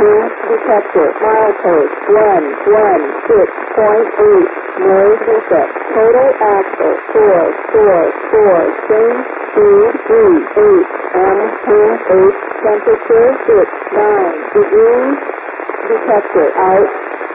detector, milepost 116.8, noise reset, total axle 444, change speed 38, M10 8, temperature 69 degrees, detector out.